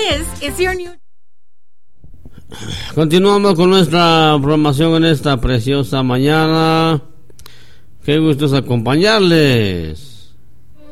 This is your new... Continuamos con nuestra programación en esta preciosa mañana. Qué gusto es acompañarles.